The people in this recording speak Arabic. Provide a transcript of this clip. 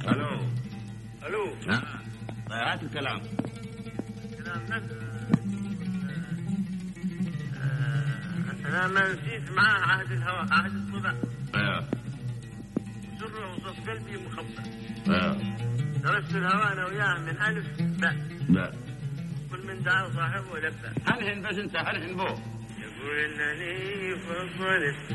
الو الو. هات الكلام. كلام نفس. انا ما نسيت معاه عهد الهواء، عهد الصدى. سر وصف قلبي مخبى. درست الهواء انا وياه من الف باء. كل من دعا صاحبه لبى. هلهن بس انت هلهن بو. يقول انني فضلت